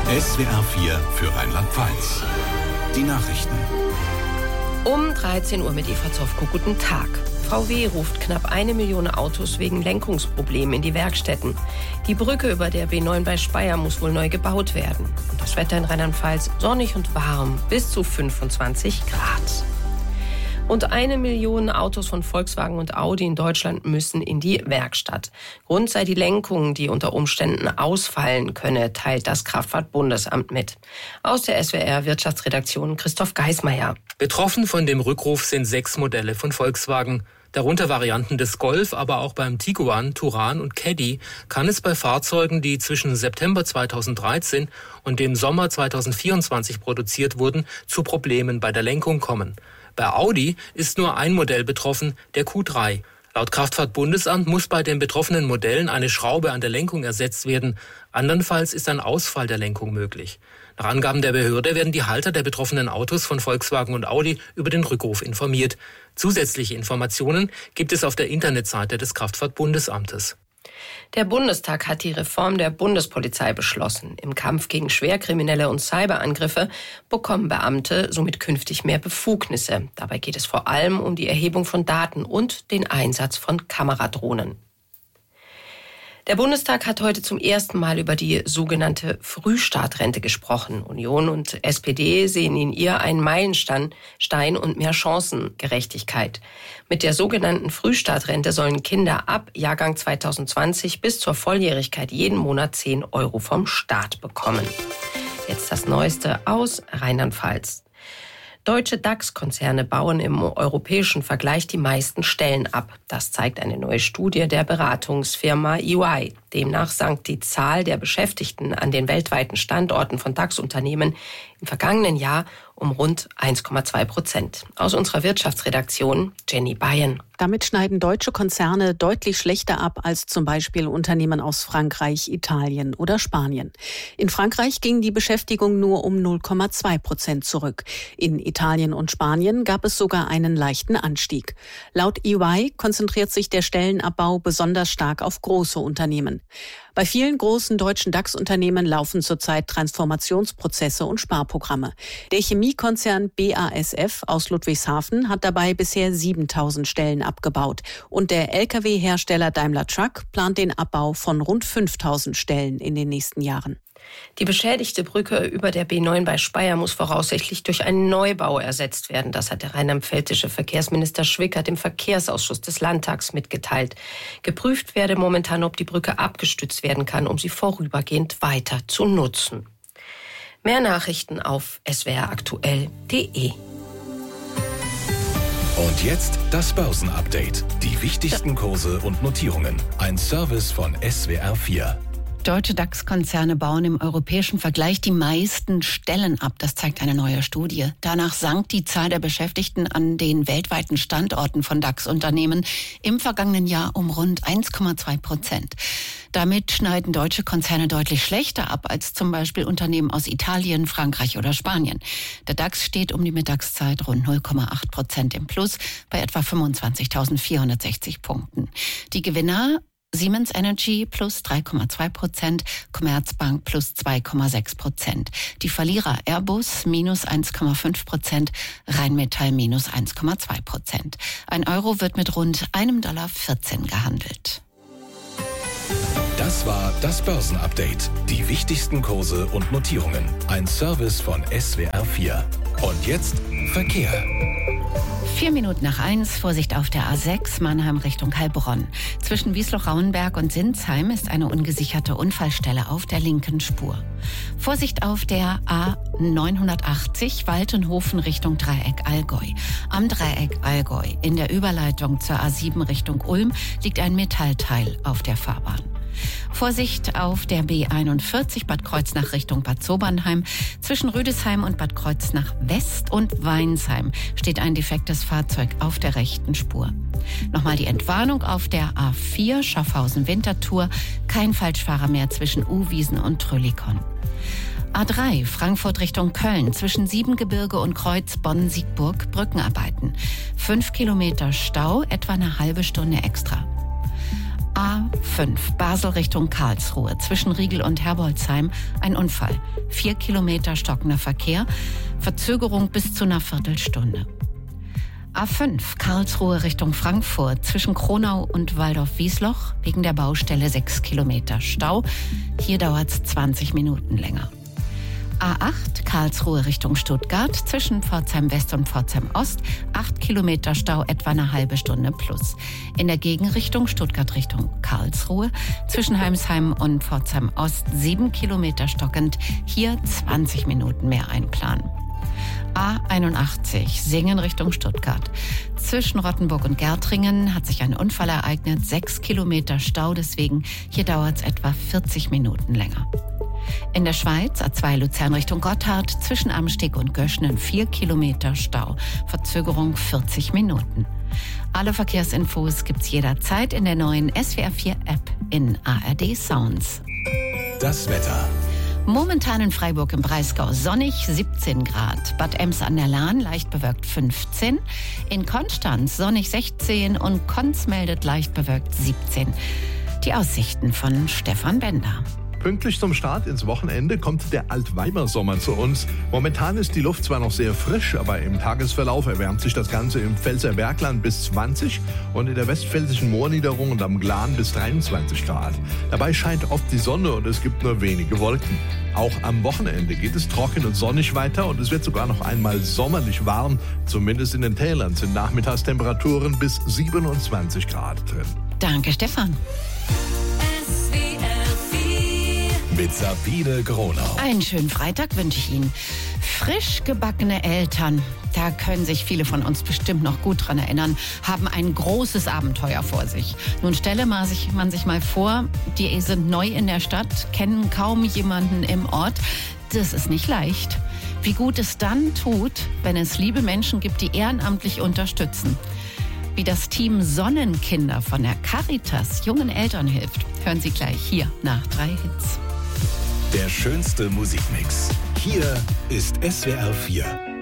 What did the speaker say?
SWR 4 für Rheinland-Pfalz. Die Nachrichten. Um 13 Uhr mit Eva Zofko. Guten Tag. VW ruft knapp 1 Million Autos wegen Lenkungsproblemen in die Werkstätten. Die Brücke über der B9 bei Speyer muss wohl neu gebaut werden. Und das Wetter in Rheinland-Pfalz sonnig und warm, bis zu 25 Grad. Rund 1 Million Autos von Volkswagen und Audi in Deutschland müssen in die Werkstatt. Grund sei die Lenkung, die unter Umständen ausfallen könne, teilt das Kraftfahrtbundesamt mit. Aus der SWR Wirtschaftsredaktion Christoph Geismeier. Betroffen von dem Rückruf sind 6 Modelle von Volkswagen. Darunter Varianten des Golf, aber auch beim Tiguan, Touran und Caddy kann es bei Fahrzeugen, die zwischen September 2013 und dem Sommer 2024 produziert wurden, zu Problemen bei der Lenkung kommen. Bei Audi ist nur ein Modell betroffen, der Q3. Laut Kraftfahrtbundesamt muss bei den betroffenen Modellen eine Schraube an der Lenkung ersetzt werden. Andernfalls ist ein Ausfall der Lenkung möglich. Nach Angaben der Behörde werden die Halter der betroffenen Autos von Volkswagen und Audi über den Rückruf informiert. Zusätzliche Informationen gibt es auf der Internetseite des Kraftfahrtbundesamtes. Der Bundestag hat die Reform der Bundespolizei beschlossen. Im Kampf gegen Schwerkriminelle und Cyberangriffe bekommen Beamte somit künftig mehr Befugnisse. Dabei geht es vor allem um die Erhebung von Daten und den Einsatz von Kameradrohnen. Der Bundestag hat heute zum ersten Mal über die sogenannte Frühstartrente gesprochen. Union und SPD sehen in ihr einen Meilenstein und mehr Chancengerechtigkeit. Mit der sogenannten Frühstartrente sollen Kinder ab Jahrgang 2020 bis zur Volljährigkeit jeden Monat 10 € vom Staat bekommen. Jetzt das Neueste aus Rheinland-Pfalz. Deutsche DAX-Konzerne bauen im europäischen Vergleich die meisten Stellen ab. Das zeigt eine neue Studie der Beratungsfirma EY. Demnach sank die Zahl der Beschäftigten an den weltweiten Standorten von DAX-Unternehmen im vergangenen Jahr um rund 1,2%. Aus unserer Wirtschaftsredaktion Jenny Bayen. Damit schneiden deutsche Konzerne deutlich schlechter ab als zum Beispiel Unternehmen aus Frankreich, Italien oder Spanien. In Frankreich ging die Beschäftigung nur um 0,2% zurück. In Italien und Spanien gab es sogar einen leichten Anstieg. Laut EY konzentriert sich der Stellenabbau besonders stark auf große Unternehmen. Bei vielen großen deutschen DAX-Unternehmen laufen zurzeit Transformationsprozesse und Sparprogramme. Der Chemiekonzern BASF aus Ludwigshafen hat dabei bisher 7.000 Stellen abgebaut. Und der Lkw-Hersteller Daimler Truck plant den Abbau von rund 5.000 Stellen in den nächsten Jahren. Die beschädigte Brücke über der B9 bei Speyer muss voraussichtlich durch einen Neubau ersetzt werden. Das hat der rheinland-pfälzische Verkehrsminister Schwickert im Verkehrsausschuss des Landtags mitgeteilt. Geprüft werde momentan, ob die Brücke abgestützt werden kann, um sie vorübergehend weiter zu nutzen. Mehr Nachrichten auf swraktuell.de. Und jetzt das Börsenupdate. Die wichtigsten Kurse und Notierungen. Ein Service von SWR 4. Deutsche DAX-Konzerne bauen im europäischen Vergleich die meisten Stellen ab. Das zeigt eine neue Studie. Danach sank die Zahl der Beschäftigten an den weltweiten Standorten von DAX-Unternehmen im vergangenen Jahr um rund 1,2%. Damit schneiden deutsche Konzerne deutlich schlechter ab als zum Beispiel Unternehmen aus Italien, Frankreich oder Spanien. Der DAX steht um die Mittagszeit rund 0,8% im Plus bei etwa 25.460 Punkten. Die Gewinner: Siemens Energy plus 3,2%, Commerzbank plus 2,6%. Die Verlierer Airbus minus 1,5%, Rheinmetall minus 1,2%. Ein Euro wird mit rund $1,14 gehandelt. Das war das Börsenupdate. Die wichtigsten Kurse und Notierungen. Ein Service von SWR 4. Und jetzt Verkehr. 1:04, Vorsicht auf der A6 Mannheim Richtung Heilbronn. Zwischen Wiesloch-Rauenberg und Sinsheim ist eine ungesicherte Unfallstelle auf der linken Spur. Vorsicht auf der A980 Waltenhofen Richtung Dreieck Allgäu. Am Dreieck Allgäu in der Überleitung zur A7 Richtung Ulm liegt ein Metallteil auf der Fahrbahn. Vorsicht auf der B41 Bad Kreuznach Richtung Bad Sobernheim. Zwischen Rüdesheim und Bad Kreuznach West und Weinsheim steht ein defektes Fahrzeug auf der rechten Spur. Nochmal die Entwarnung auf der A4 Schaffhausen-Winterthur. Kein Falschfahrer mehr zwischen Uwiesen und Tröllikon. A3 Frankfurt Richtung Köln zwischen Siebengebirge und Kreuz Bonn-Siegburg Brückenarbeiten. 5 Kilometer Stau, etwa eine halbe Stunde extra. A5 Basel Richtung Karlsruhe zwischen Riegel und Herbolzheim ein Unfall. 4 Kilometer stockender Verkehr, Verzögerung bis zu einer Viertelstunde. A5 Karlsruhe Richtung Frankfurt zwischen Kronau und Waldorf-Wiesloch wegen der Baustelle 6 Kilometer Stau. Hier dauert es 20 Minuten länger. A8 Karlsruhe Richtung Stuttgart zwischen Pforzheim West und Pforzheim Ost 8 Kilometer Stau, etwa eine halbe Stunde plus. In der Gegenrichtung Stuttgart Richtung Karlsruhe zwischen Heimsheim und Pforzheim Ost 7 Kilometer stockend, hier 20 Minuten mehr einplanen. A81 Singen Richtung Stuttgart. Zwischen Rottenburg und Gärtringen hat sich ein Unfall ereignet, 6 Kilometer Stau, deswegen hier dauert es etwa 40 Minuten länger. In der Schweiz A2 Luzern Richtung Gotthard zwischen Amsteg und Göschnen 4 Kilometer Stau, Verzögerung 40 Minuten. Alle Verkehrsinfos gibt's jederzeit in der neuen SWR4 App in ARD Sounds. Das Wetter. Momentan in Freiburg im Breisgau sonnig 17 Grad, Bad Ems an der Lahn leicht bewölkt 15, in Konstanz sonnig 16 und Konz meldet leicht bewölkt 17. Die Aussichten von Stefan Bender. Pünktlich zum Start ins Wochenende kommt der Altweibersommer zu uns. Momentan ist die Luft zwar noch sehr frisch, aber im Tagesverlauf erwärmt sich das Ganze im Pfälzer Bergland bis 20 und in der westpfälzischen Moorniederung und am Glan bis 23 Grad. Dabei scheint oft die Sonne und es gibt nur wenige Wolken. Auch am Wochenende geht es trocken und sonnig weiter und es wird sogar noch einmal sommerlich warm. Zumindest in den Tälern sind Nachmittagstemperaturen bis 27 Grad drin. Danke, Stefan. Mit Sabine Gronau. Einen schönen Freitag wünsche ich Ihnen. Frisch gebackene Eltern, da können sich viele von uns bestimmt noch gut dran erinnern, haben ein großes Abenteuer vor sich. Nun stelle man sich mal vor, die sind neu in der Stadt, kennen kaum jemanden im Ort. Das ist nicht leicht. Wie gut es dann tut, wenn es liebe Menschen gibt, die ehrenamtlich unterstützen. Wie das Team Sonnenkinder von der Caritas jungen Eltern hilft, hören Sie gleich hier nach 3 Hits. Der schönste Musikmix. Hier ist SWR 4.